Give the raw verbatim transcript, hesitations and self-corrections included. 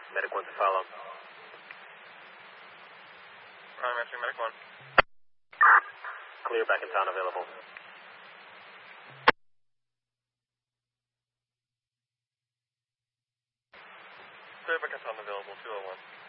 Medic one to follow. I'm answering Medic one. Clear, back in town, available. Clear, back in town, available, two oh one.